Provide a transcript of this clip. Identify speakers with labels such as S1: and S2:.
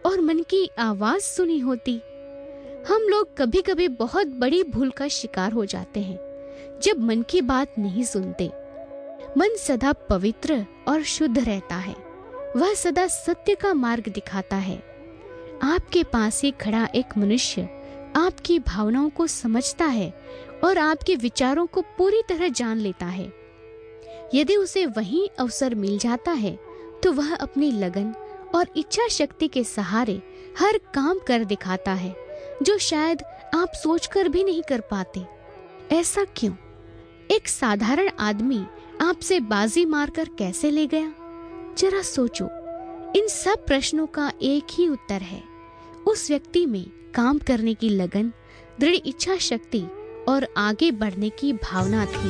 S1: और मन की आवाज सुनी होती। हम लोग कभी कभी बहुत बड़ी भूल का शिकार हो जाते हैं जब मन की बात नहीं सुनते। मन सदा पवित्र और शुद्ध रहता है, वह सदा सत्य का मार्ग दिखाता है। आपके पास ही खड़ा एक मनुष्य आपकी भावनाओं को समझता है और आपके विचारों को पूरी तरह जान लेता है। यदि उसे वहीं अवसर मिल जाता है तो वह अपनी लगन और इच्छा शक्ति के सहारे हर काम कर दिखाता है जो शायद आप सोचकर भी नहीं कर पाते। ऐसा क्यों? एक साधारण आदमी आपसे बाजी मारकर कैसे ले गया? जरा सोचो। इन सब प्रश्नों का एक ही उत्तर है, उस व्यक्ति में काम करने की लगन, दृढ़ इच्छा शक्ति और आगे बढ़ने की भावना थी।